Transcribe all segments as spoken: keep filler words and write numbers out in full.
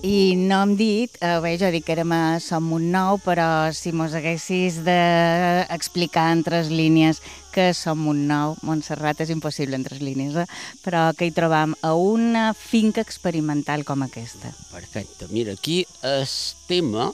I no hem dit, eh, bé, jo dic que érem a Som Montnou, però si mos haguessis d'explicar en tres línies què és Som Montnou, Montserrat, és impossible en tres línies, eh? Però que hi trobam a una finca experimental com aquesta. Perfecte. Mira, aquí el tema,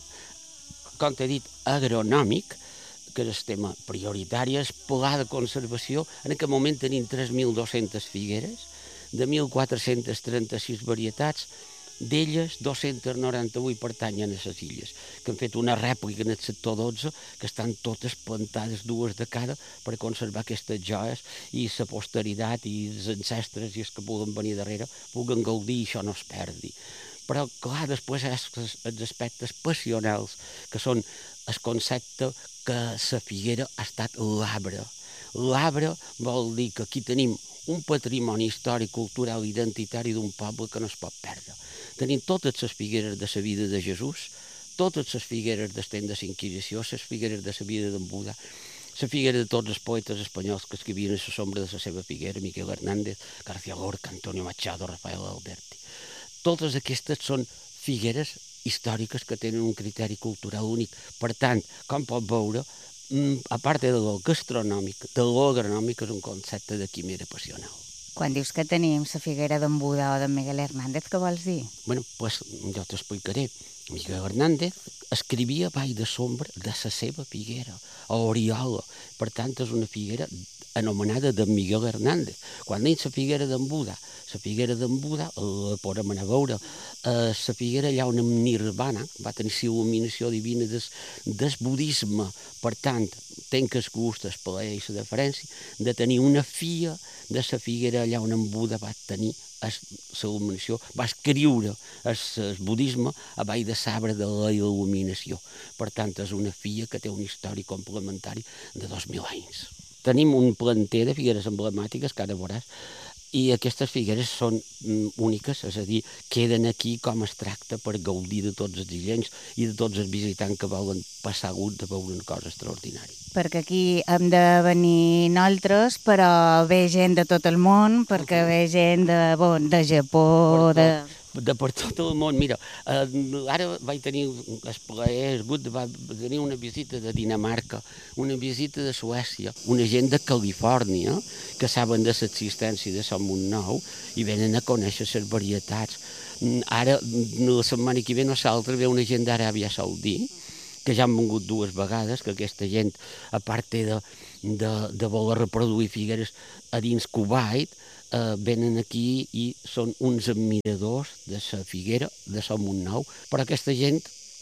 com t'he dit, agronòmic, que és el tema prioritari, és pla de conservació. En aquest moment tenim tres mil dos-centes figueres, de mil quatre-cents trenta-sis varietats, d'elles dos-cents noranta-vuit pertanyen a les illes, que han fet una rèplica en el sector dotze, que estan totes plantades dues de cada per conservar aquestes joies i la posteritat i els ancestres i els que puguen venir darrere puguen gaudir i això no es perdi. Però, clar, després hi ha els aspectes passionals, que són el concepte que la figuera ha estat l'arbre. L'arbre vol dir que aquí tenim un patrimoni històric, cultural i identitari d'un poble que no es pot perdre. Tenim totes les figueres de la vida de Jesús, totes les figueres del temps de la Inquisició, les figueres de la vida d'en Buda, la figuera de tots els poetes espanyols que escrivien a la sombra de la seva figuera, Miquel Hernández, García Lorca, Antonio Machado, Rafael Alberti. Totes aquestes són figueres històriques que tenen un criteri cultural únic. Per tant, com pot veure, a part de lo gastronòmic, de lo agronòmic és un concepte de quimera passional. Quan dius que tenim la figuera d'en Buda o d'en Miguel Hernández, què vols dir? Bueno, pues jo t'explicaré. Miguel Hernández escrivia Vall de Sombra de la seva figuera, a Oriola. Per tant, és una figuera anomenada de Miguel Hernández. Quan deim la figuera d'en Buda, la figuera d'en Buda, la podem anar a veure, la figuera allà on Nirvana va tenir la il·luminació divina des, des budisme. Per tant, tenc el gust, el plaer i la deferència de tenir una filla de la figuera allà on en Buda va tenir la il·luminació, va escriure el budisme a baix de sabre de la il·luminació. Per tant, és una filla que té una història complementària de dos mil anys. Tenim un planter de figueres emblemàtiques, que ara veuràs, i aquestes figueres són úniques, és a dir, queden aquí com es tracta per gaudir de tots els illencs i de tots els visitants que volen passar gust de veure una cosa extraordinària. Perquè aquí hem de venir nosaltres, però ve gent de tot el món, perquè ve gent de, bon, de Japó, de... de per tot el món. Mira, eh, ara vaig tenir el plaer, el gust, va tenir una visita de Dinamarca, una visita de Suècia, una gent de Califòrnia que saben de l'existència de Som Montnou i venen a conèixer les varietats. Ara, la setmana que ve, nosaltres ve una gent d'Aràbia Saudí, que ja han vengut dues vegades, que aquesta gent, a part de, de, de voler reproduir figueres a dins Kuwait, eh, venen aquí i són uns admiradors de la figuera de Som Montnou, però aquesta gent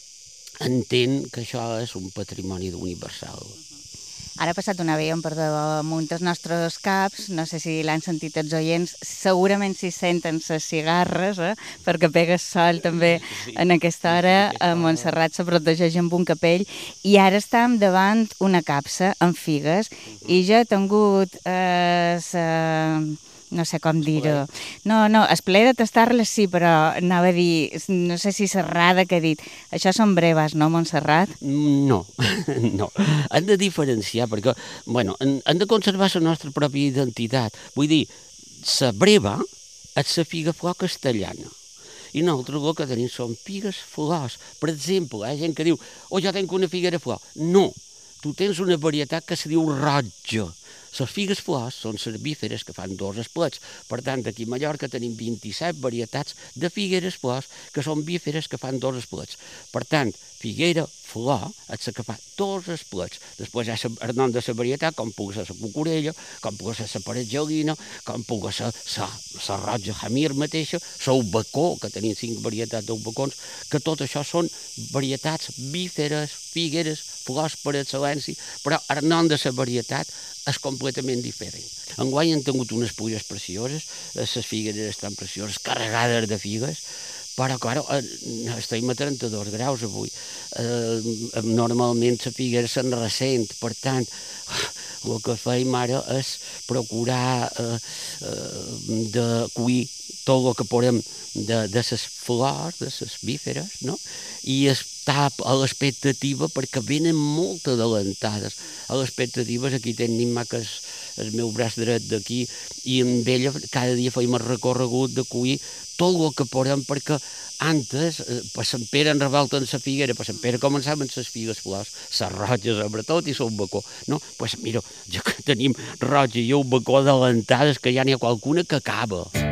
entén que això és un patrimoni universal. Ara ha passat un avió per damunt els nostres caps, no sé si l'han sentit els oients, segurament s'hi senten les cigarres, eh? Perquè pega sol també en aquesta hora, a Montserrat se protegeix amb un capell, i ara estem davant una capsa amb figues, i jo he tingut eh, sa... no sé com dir-ho. No, no, es plaer de tastar-les sí, però anava a dir, no sé si serrada que he dit. Això són breves, no, Montserrat? No, no. Hem de diferenciar, perquè, bueno, hem de conservar la nostra pròpia identitat. Vull dir, la breva és la figa flor castellana. I nosaltres el que tenim són figues flors. Per exemple, hi ha gent que diu, oh, jo tenc una figuera flor. No, tu tens una varietat que se diu roja. Les figues flors són cervíferes que fan dos esplets. Per tant, aquí a Mallorca tenim vint-i-set varietats de figueres flors que són bíferes que fan dos esplets. Per tant, figuera flor és la que fa dos esplets. Després hi ha el nom de la varietat, com pugui ser la cucurella, com pugui ser la paretgelina, com pugui ser la roja jamir mateixa, l'ubacó, que tenim cinc varietats d'ubacons, que tot això són varietats bíferes, figueres, flors per excel·lència, però el nom de la varietat és completament diferent. Enguany han tingut unes fulles precioses, les figueres estan precioses, carregades de figues, però, clar, estem a trenta-dos graus avui. Eh, normalment la figuera se'n ressent, per tant, el que feim ara és procurar eh, eh, de cuir tot el que podem de, de les flors, de les bíferes, no? I estar a l'expectativa perquè venen molt adelantades. A l'expectativa aquí tenim maques el meu braç dret d'aquí, i amb ella cada dia feim el recorregut de collir tot el que podem, perquè antes, eh, per Sant Pere en revolten la figuera, per Sant Pere començaven les figues flors, les roges, sobretot, i el bacó. No? Pues mira, ja que tenim roja i un bacó adelantades, que ja n'hi ha qualcuna que acaba.